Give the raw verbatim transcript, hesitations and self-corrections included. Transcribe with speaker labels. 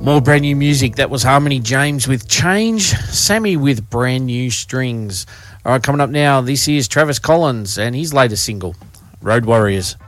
Speaker 1: More brand new music. That was Harmony James with Change, Sammy with Brand New Strings. All right, coming up now, this is Travis Collins and his latest single, Road Warriors.